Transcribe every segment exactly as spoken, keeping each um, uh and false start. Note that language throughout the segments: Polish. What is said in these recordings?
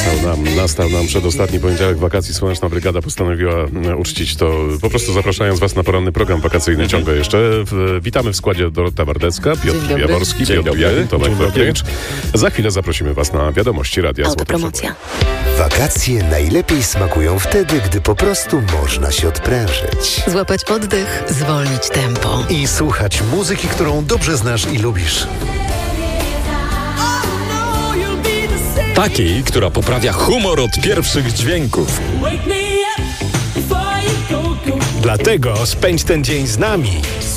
Nastał nam, nastał nam przedostatni poniedziałek wakacji. Słoneczna Brygada postanowiła uczcić to, po prostu zapraszając Was na poranny program wakacyjny ciągle jeszcze. W, witamy w składzie Dorota Wardecka, Piotr Jaworski, Piotr Jachim, Tomek Korkiewicz. Za chwilę zaprosimy Was na wiadomości Radia Złote Przeboje. Autopromocja. Wakacje najlepiej smakują wtedy, gdy po prostu można się odprężyć. Złapać oddech, zwolnić tempo. I słuchać muzyki, którą dobrze znasz i lubisz. Takiej, która poprawia humor od pierwszych dźwięków. Dlatego spędź ten dzień z nami.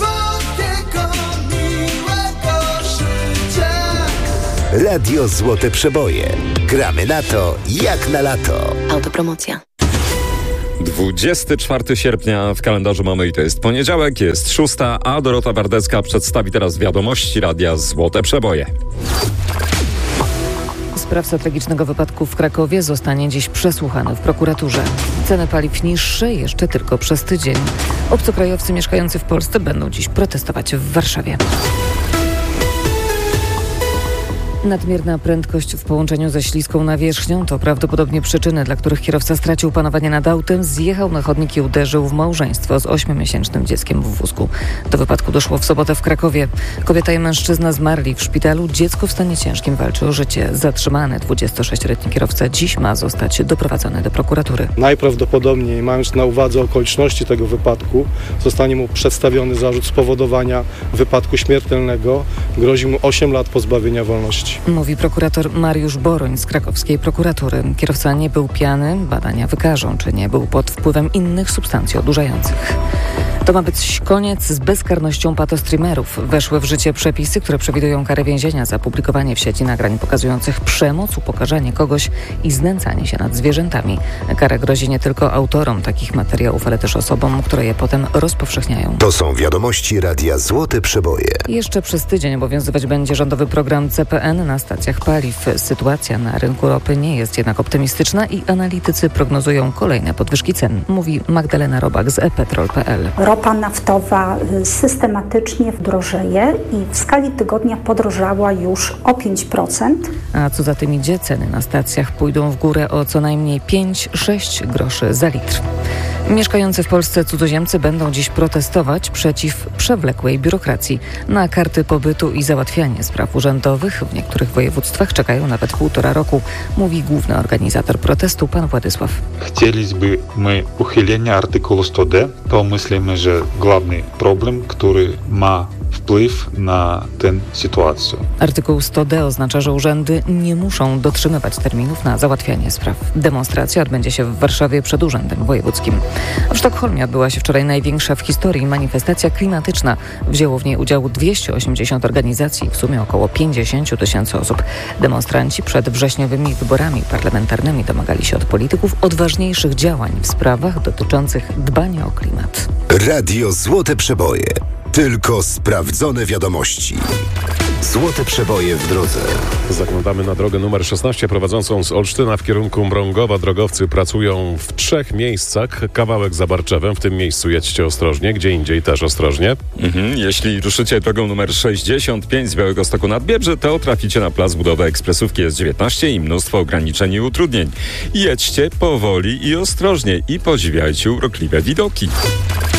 Radio Złote Przeboje. Gramy na to, jak na lato. Autopromocja. dwudziestego czwartego sierpnia w kalendarzu mamy i to jest poniedziałek, jest szósta, a Dorota Wardecka przedstawi teraz wiadomości Radia Złote Przeboje. Sprawca tragicznego wypadku w Krakowie zostanie dziś przesłuchany w prokuraturze. Ceny paliw niższe jeszcze tylko przez tydzień. Obcokrajowcy mieszkający w Polsce będą dziś protestować w Warszawie. Nadmierna prędkość w połączeniu ze śliską nawierzchnią to prawdopodobnie przyczyny, dla których kierowca stracił panowanie nad autem, zjechał na chodnik i uderzył w małżeństwo z ośmiomiesięcznym dzieckiem w wózku. Do wypadku doszło w sobotę w Krakowie. Kobieta i mężczyzna zmarli w szpitalu. Dziecko w stanie ciężkim walczy o życie. Zatrzymany dwudziestosześcioletni kierowca dziś ma zostać doprowadzony do prokuratury. Najprawdopodobniej, mając na uwadze okoliczności tego wypadku, zostanie mu przedstawiony zarzut spowodowania wypadku śmiertelnego. Grozi mu osiem lat pozbawienia wolności. Mówi prokurator Mariusz Boroń z krakowskiej prokuratury. Kierowca nie był pijany, badania wykażą, czy nie był pod wpływem innych substancji odurzających. To ma być koniec z bezkarnością patostreamerów. Weszły w życie przepisy, które przewidują karę więzienia za publikowanie w sieci nagrań pokazujących przemoc, upokarzanie kogoś i znęcanie się nad zwierzętami. Kara grozi nie tylko autorom takich materiałów, ale też osobom, które je potem rozpowszechniają. To są wiadomości Radia Złote Przeboje. Jeszcze przez tydzień obowiązywać będzie rządowy program C P N na stacjach paliw. Sytuacja na rynku ropy nie jest jednak optymistyczna i analitycy prognozują kolejne podwyżki cen, mówi Magdalena Robak z e petrol kropka p l. Ropa naftowa systematycznie drożeje i w skali tygodnia podrożała już o pięć procent. A co za tym idzie, ceny na stacjach pójdą w górę o co najmniej pięć do sześciu groszy za litr. Mieszkający w Polsce cudzoziemcy będą dziś protestować przeciw przewlekłej biurokracji. Na karty pobytu i załatwianie spraw urzędowych w niektórych województwach czekają nawet półtora roku, mówi główny organizator protestu, pan Władysław. Chcieliśmy my uchylenia artykułu sto d. To myślimy, że główny problem, który ma wpływ na tę sytuację. Artykuł sto d oznacza, że urzędy nie muszą dotrzymywać terminów na załatwianie spraw. Demonstracja odbędzie się w Warszawie przed Urzędem Wojewódzkim. W Sztokholmie odbyła się wczoraj największa w historii manifestacja klimatyczna. Wzięło w niej udział dwieście osiemdziesiąt organizacji, w sumie około pięćdziesiąt tysięcy osób. Demonstranci przed wrześniowymi wyborami parlamentarnymi domagali się od polityków odważniejszych działań w sprawach dotyczących dbania o klimat. Radio Złote Przeboje. Tylko sprawdzone wiadomości. Złote Przeboje w drodze. Zaglądamy na drogę numer szesnaście prowadzącą z Olsztyna w kierunku Mrągowa. Drogowcy pracują w trzech miejscach. Kawałek za Barczewem. W tym miejscu jedźcie ostrożnie. Gdzie indziej też ostrożnie. Mhm. Jeśli ruszycie drogą numer sześćdziesiąt pięć z Białegostoku nad Biebrze, to traficie na plac budowy ekspresówki S dziewiętnaście i mnóstwo ograniczeń i utrudnień. Jedźcie powoli i ostrożnie i podziwiajcie urokliwe widoki.